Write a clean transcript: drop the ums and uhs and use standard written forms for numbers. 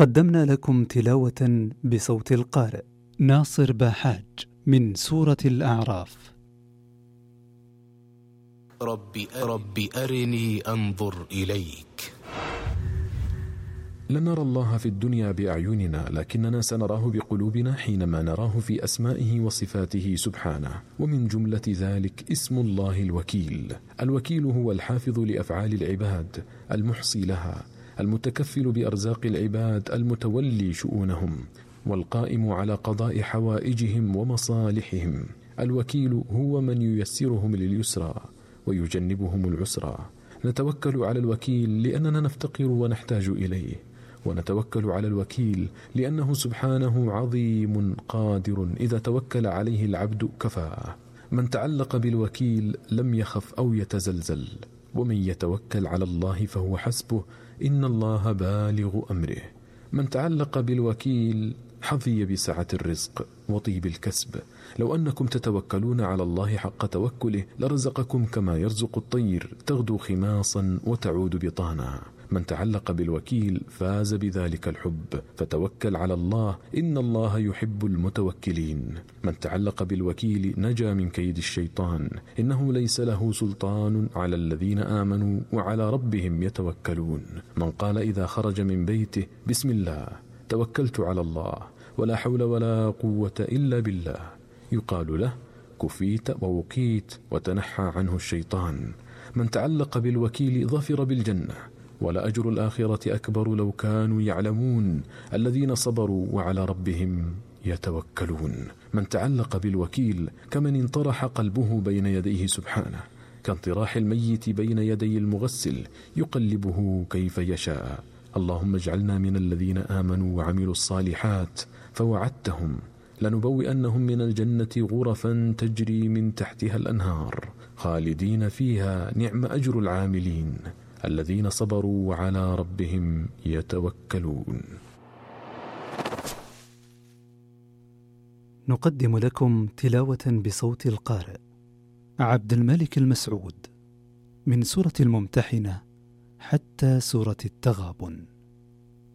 قدمنا لكم تلاوة بصوت القارئ ناصر باحاج من سورة الأعراف. رب أرني أنظر إليك. لن نرى الله في الدنيا بأعيننا، لكننا سنراه بقلوبنا حينما نراه في أسمائه وصفاته سبحانه. ومن جملة ذلك اسم الله الوكيل. الوكيل هو الحافظ لأفعال العباد، المحصي لها، المتكفل بأرزاق العباد، المتولي شؤونهم، والقائم على قضاء حوائجهم ومصالحهم. الوكيل هو من ييسرهم لليسرى ويجنبهم العسرى. نتوكل على الوكيل لأننا نفتقر ونحتاج إليه، ونتوكل على الوكيل لأنه سبحانه عظيم قادر، إذا توكل عليه العبد كفاه. من تعلق بالوكيل لم يخف أو يتزلزل، ومن يتوكل على الله فهو حسبه، إن الله بالغ أمره. من تعلق بالوكيل حظي بسعة الرزق وطيب الكسب. لو أنكم تتوكلون على الله حق توكله لرزقكم كما يرزق الطير، تغدو خماصا وتعود بطانا. من تعلق بالوكيل فاز بذلك الحب، فتوكل على الله، إن الله يحب المتوكلين. من تعلق بالوكيل نجا من كيد الشيطان، إنه ليس له سلطان على الذين آمنوا وعلى ربهم يتوكلون. من قال إذا خرج من بيته بسم الله توكلت على الله ولا حول ولا قوة إلا بالله، يقال له كفيت ووقيت وتنحى عنه الشيطان. من تعلق بالوكيل ظفر بالجنة، ولأجر الآخرة أكبر لو كانوا يعلمون، الذين صبروا وعلى ربهم يتوكلون. من تعلق بالوكيل كمن انطرح قلبه بين يديه سبحانه، كانطراح الميت بين يدي المغسل يقلبه كيف يشاء. اللهم اجعلنا من الذين آمنوا وعملوا الصالحات، فوعدتهم لنبوئنهم من الجنة غرفا تجري من تحتها الأنهار خالدين فيها، نعم أجر العاملين الذين صبروا وعلى ربهم يتوكلون. نقدم لكم تلاوة بصوت القارئ عبد الملك المسعود من سورة الممتحنة حتى سورة التغابن.